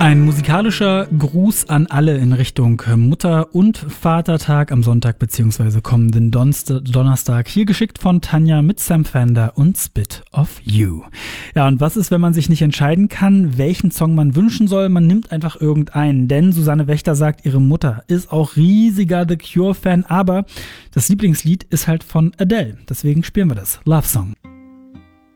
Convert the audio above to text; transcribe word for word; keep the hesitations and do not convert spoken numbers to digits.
Ein musikalischer Gruß an alle in Richtung Mutter- und Vatertag am Sonntag bzw. kommenden Donst- Donnerstag. Hier geschickt von Tanja mit Sam Fender und Spit of You. Ja, und was ist, wenn man sich nicht entscheiden kann, welchen Song man wünschen soll? Man nimmt einfach irgendeinen, denn Susanne Wächter sagt, ihre Mutter ist auch riesiger The Cure-Fan, aber das Lieblingslied ist halt von Adele. Deswegen spielen wir das. Love Song.